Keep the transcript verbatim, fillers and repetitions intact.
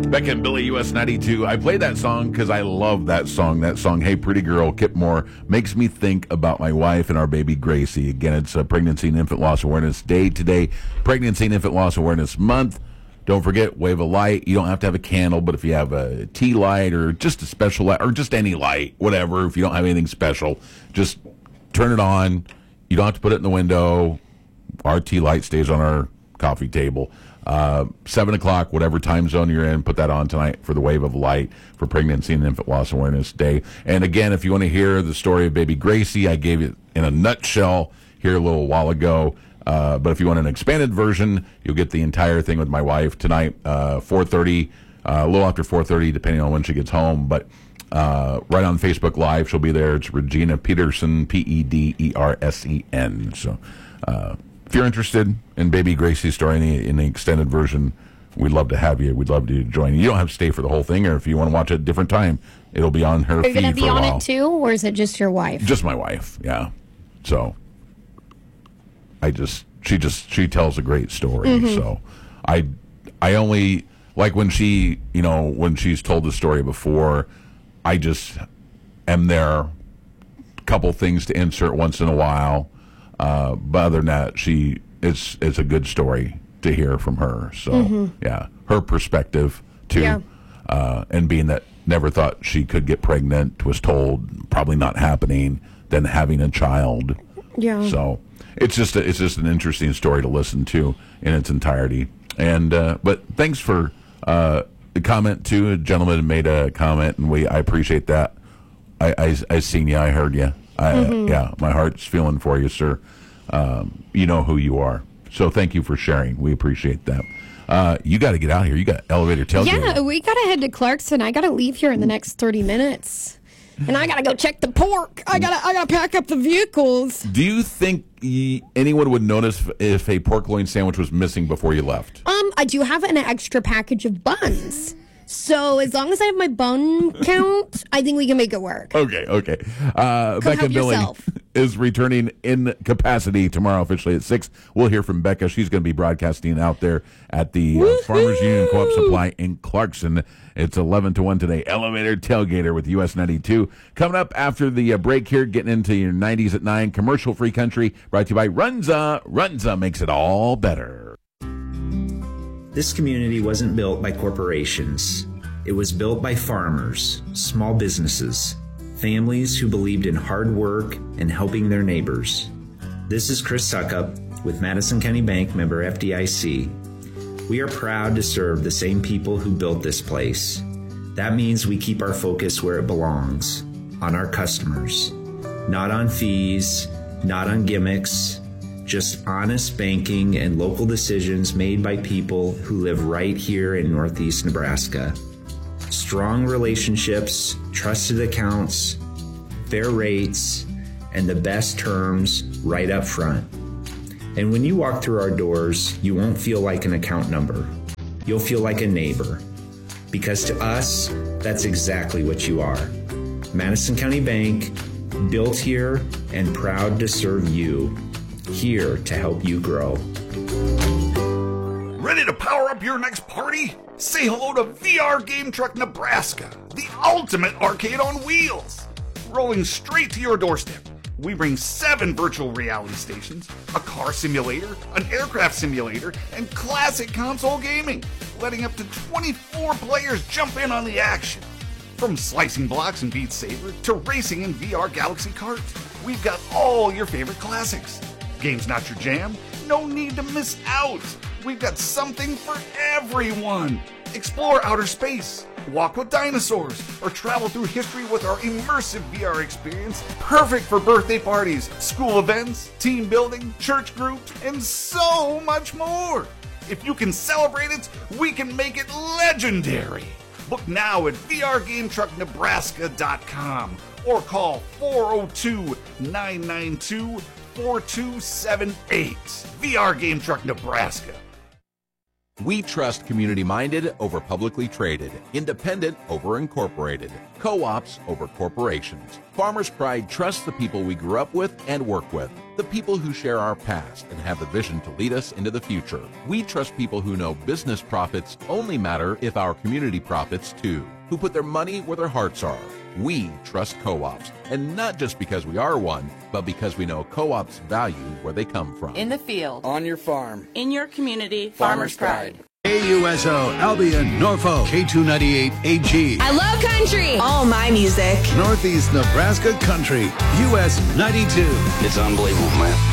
Becca and Billy, U S ninety-two. I played that song because I love that song. That song, Hey Pretty Girl, Kip Moore, makes me think about my wife and our baby Gracie. Again, it's a Pregnancy and Infant Loss Awareness Day today. Pregnancy and Infant Loss Awareness Month. Don't forget, wave a light. You don't have to have a candle, but if you have a tea light or just a special light or just any light, whatever, if you don't have anything special, just turn it on. You don't have to put it in the window. Our tea light stays on our coffee table. Uh, seven o'clock, whatever time zone you're in, put that on tonight for the Wave of Light for Pregnancy and Infant Loss Awareness Day. And again, if you want to hear the story of baby Gracie, I gave it in a nutshell here a little while ago. Uh, but if you want an expanded version, you'll get the entire thing with my wife tonight, uh, four thirty, uh, a little after four thirty, depending on when she gets home. But uh, right on Facebook Live, she'll be there. It's Regina Pedersen, P E D E R S E N. So, uh, if you're interested in baby Gracie's story in the, in the extended version, we'd love to have you. We'd love to join you. You don't have to stay for the whole thing, or if you want to watch it at a different time, it'll be on her feed for a while. Are you going to be on it too, or is it just your wife? Just my wife, yeah. So, I just, she just, she tells a great story. Mm-hmm. So, I, I only, like when she, you know, when she's told the story before, I just am there, a couple things to insert once in a while. Uh, but other than that, she it's it's a good story to hear from her. So mm-hmm. yeah, her perspective too, yeah. uh, and being that never thought she could get pregnant, was told probably not happening, then having a child. Yeah. So it's just a, it's just an interesting story to listen to in its entirety. And uh, but thanks for uh, the comment too. A gentleman made a comment, and we I appreciate that. I I, I seen you. I heard you. I, mm-hmm. Yeah, my heart's feeling for you, sir. Um, you know who you are. So thank you for sharing. We appreciate that. Uh, you got to get out of here. You got elevator tailgate. Yeah, we got to head to Clarkson. I got to leave here in the next thirty minutes. And I got to go check the pork. I got to I got to pack up the vehicles. Do you think y- anyone would notice if a pork loin sandwich was missing before you left? Um, I do have an extra package of buns. So as long as I have my bun count, I think we can make it work. Okay, okay. Uh, Becca Billy is returning in capacity tomorrow officially at six. We'll hear from Becca. She's going to be broadcasting out there at the uh, Farmers Union Co-op Supply in Clarkson. It's eleven to one today. Elevator Tailgater with U S ninety-two. Coming up after the uh, break here, getting into your nineties at nine. Commercial-free country brought to you by Runza. Runza makes it all better. This community wasn't built by corporations. It was built by farmers, small businesses, families who believed in hard work and helping their neighbors. This is Chris Suckup with Madison County Bank, member F D I C. We are proud to serve the same people who built this place. That means we keep our focus where it belongs, on our customers. Not on fees, not on gimmicks, just honest banking and local decisions made by people who live right here in Northeast Nebraska. Strong relationships, trusted accounts, fair rates, and the best terms right up front. And when you walk through our doors, you won't feel like an account number. You'll feel like a neighbor. Because to us, that's exactly what you are. Madison County Bank, built here and proud to serve you. Here to help you grow. Ready to power up your next party? Say hello to V R Game Truck Nebraska, the ultimate arcade on wheels. Rolling straight to your doorstep, we bring seven virtual reality stations, a car simulator, an aircraft simulator, and classic console gaming, letting up to twenty-four players jump in on the action. From slicing blocks in Beat Saber to racing in V R Galaxy Kart, we've got all your favorite classics. Games not your jam? No need to miss out. We've got something for everyone. Explore outer space, walk with dinosaurs, or travel through history with our immersive V R experience, perfect for birthday parties, school events, team building, church groups, and so much more. If you can celebrate it, we can make it legendary. Book now at V R Game Truck Nebraska dot com or call four oh two, nine nine two, four two seven eight. V R Game Truck Nebraska. We trust community-minded over publicly traded, independent over incorporated, co-ops over corporations. Farmers Pride trusts the people we grew up with and work with, the people who share our past and have the vision to lead us into the future. We trust people who know business profits only matter if our community profits too, who put their money where their hearts are. We trust co-ops, and not just because we are one, but because we know co-ops value where they come from. In the field. On your farm. In your community. Farmers Pride. A U S O, Albion, Norfolk, K two ninety-eight A G. I love country. All my music. Northeast Nebraska Country, U S ninety-two. It's unbelievable, man.